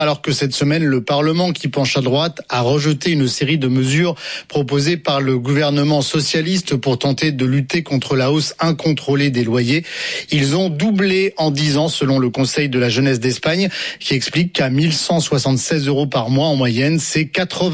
Alors que cette semaine, le Parlement, qui penche à droite, a rejeté une série de mesures proposées par le gouvernement socialiste pour tenter de lutter contre la hausse incontrôlée des loyers. Ils ont doublé en 10 ans, selon le Conseil de la jeunesse d'Espagne, qui explique qu'à 1176 € par mois en moyenne, c'est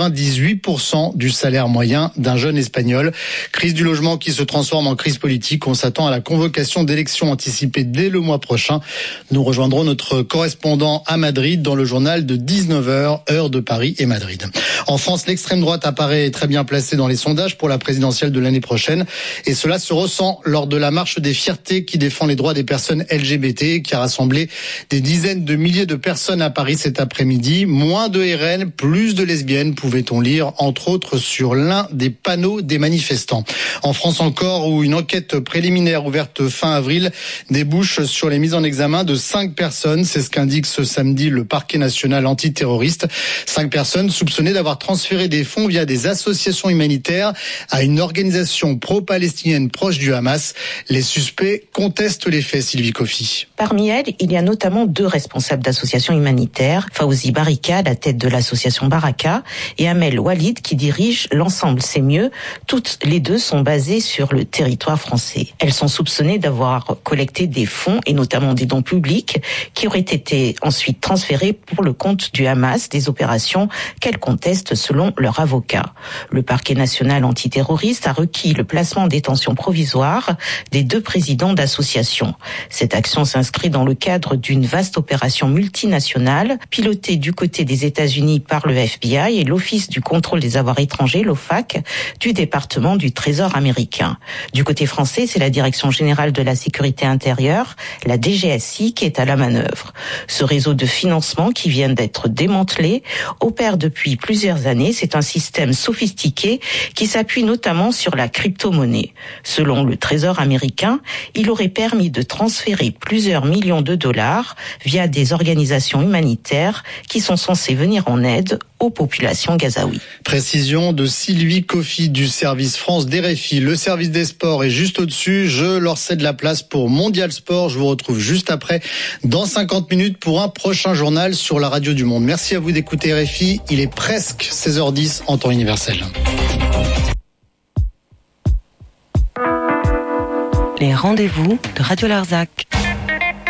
98% du salaire moyen d'un jeune espagnol. Crise du logement qui se transforme en crise politique. On s'attend à la convocation d'élections anticipées dès le mois prochain. Nous rejoindrons notre correspondant à Madrid dans le journal de 19h, heure de Paris et Madrid. En France, l'extrême droite apparaît très bien placée dans les sondages pour la présidentielle de l'année prochaine. Et cela se ressent lors de la marche des fiertés qui défend les droits des personnes LGBT, qui a rassemblé des dizaines de milliers de personnes à Paris cet après-midi. Moins de RN, plus de lesbiennes, pouvait-on lire, entre autres sur l'un des panneaux des manifestants. En France encore, où une enquête préliminaire ouverte fin avril débouche sur les mises en examen de 5 personnes. C'est ce qu'indique ce samedi le parquet national antiterroriste. 5 personnes soupçonnées d'avoir transféré des fonds via des associations humanitaires à une organisation pro-palestinienne proche du Hamas. Les suspects contestent les faits, Sylvie Coffy. Parmi elles, il y a notamment 2 responsables d'associations humanitaires, Fawzi Barika, la tête de l'association Baraka, et Amel Walid, qui dirige l'Ensemble C'est Mieux. Toutes les 2 sont basées sur le territoire français. Elles sont soupçonnées d'avoir collecté des fonds, et notamment des dons publics, qui auraient été ensuite transférés pour le compte du Hamas, des opérations qu'elles contestent selon leur avocat. Le parquet national antiterroriste a requis le placement en détention provisoire des 2 présidents d'associations. Cette action s'inscrit dans le cadre d'une vaste opération multinationale pilotée du côté des États-Unis par le FBI et l'Office du contrôle des avoirs étrangers, l'OFAC, du département du Trésor américain. Du côté français, c'est la Direction générale de la sécurité intérieure, la DGSI, qui est à la manœuvre. Ce réseau de financement qui vient d'être démantelé opère depuis plusieurs années. C'est un système sophistiqué qui s'appuie notamment sur la crypto-monnaie. Selon le Trésor américain, il aurait permis de transférer plusieurs millions de dollars via des organisations humanitaires qui sont censées venir en aide aux populations gazaouis. Précision de Sylvie Coffy du service France d'RFI. Le service des sports est juste au-dessus. Je leur cède la place pour Mondial Sport. Je vous retrouve juste après, dans 50 minutes, pour un prochain journal sur la radio du monde. Merci à vous d'écouter RFI. Il est presque 16h10 en temps universel. Les rendez-vous de Radio Larzac.